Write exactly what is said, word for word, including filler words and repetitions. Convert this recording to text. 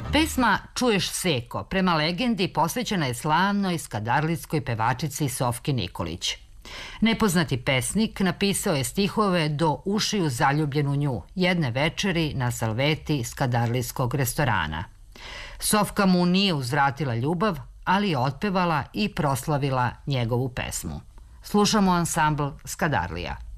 Pesma Čuješ Seko, prema legendi, posvećena je slavnoj skadarlijskoj pevačici Sofki Nikolić. Nepoznati pesnik napisao je stihove do ušiju zaljubljenu nju jedne večeri na salveti skadarlijskog restorana. Sofka mu nije uzvratila ljubav, ali je otpevala i proslavila njegovu pesmu. Slušamo ansambl Skadarlija.